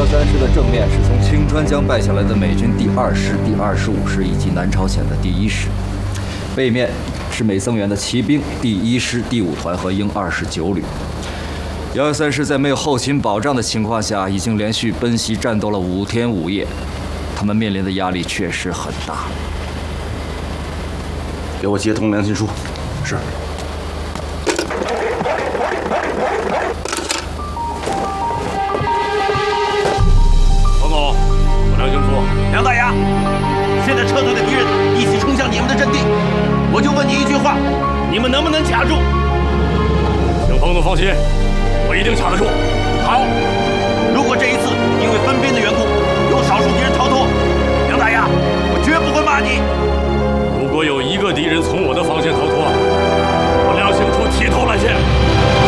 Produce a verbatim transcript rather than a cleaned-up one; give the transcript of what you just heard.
三师的正面是从青川江败下来的美军第二师、第二十五师以及南朝鲜的第一师，背面是美增援的骑兵第一师第五团和鹰二十九旅。幺幺三师在没有后勤保障的情况下，已经连续奔袭战斗了五天五夜，他们面临的压力确实很大。 给我接通梁心书。是。 王总，我梁兴书。 梁大牙，现在撤退的敌人一起冲向你们的阵地，我就问你一句话，你们能不能卡住？ 请彭总放心，我一定卡得住。 好，如果这一次因为分兵的缘故，有少数敌人逃脱，梁大牙，我绝不会骂你。 如果有一个敌人从我的防线逃脱，我梁兴书提头来见。